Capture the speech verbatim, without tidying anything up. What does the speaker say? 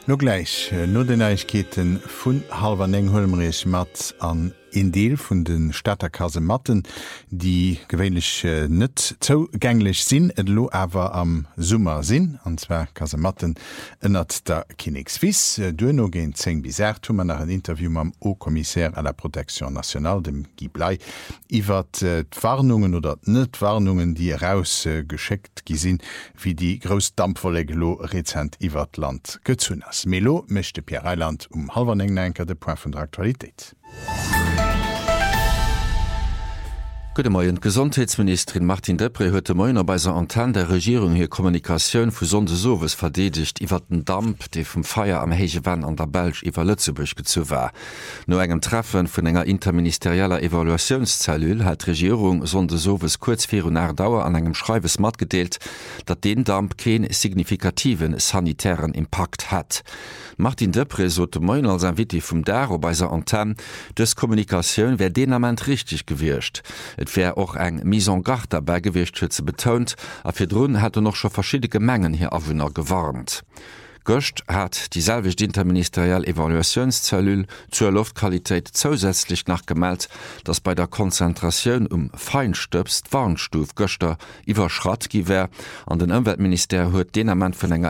No gleich no den Eichkeeten vun halber Engholmrich mat an in Deel vun den Stadterkasematten, die gewöhnlich äh, net zugänglich sinn, et lo awer am Summer sinn, anzwer Kasematten ënnert der Kinexvis. Duno gen zeng bis man nach ein Interview mam O-Kommissär à la Protection Nationale, dem Guy Blei, iwwer äh, Warnungen oder net Warnungen, die herausgeschickt äh, gisinn, wie die Großdampferleglo rezent iwwer Land gezun ass. Melo mechte Pierre Eiland um halber enker de Point vun der Aktualität. Gute Morgen, Gesundheitsministerin Martin Deprez heute Morgen bei der Antenne der Regierung hier Kommunikation für sonde sowas verdedigt, iwwer den Damp, der vom Feier am Hegewan an der Belsch iwwer Lützeburg gezu war. Nur engem Treffen von enger interministerieller Evaluationszellul hat Regierung sonde sowas kurz vier nach Dauer an engem Schreibes mat gedeelt, dat den Damp keinen signifikativen sanitären Impact hat. Martin Deprez so Morgen als ein Witi vom Daro bei der Antenne, das Kommunikation wär den Amment richtig gewirrscht. Et wär auch eng Mise en garde dabei gewichtschütze betont, a fir Drun hat er noch schon verschiedene Mengen hier Awunner gewarnt. Göcht hat dieselbe interministerielle Evaluationszellul zur Luftqualität zusätzlich nachgemeldet, dass bei der Konzentration um Feinstöpst Warnstuf Göchter überschrott gewär. An den Umweltminister huet den Amment von enger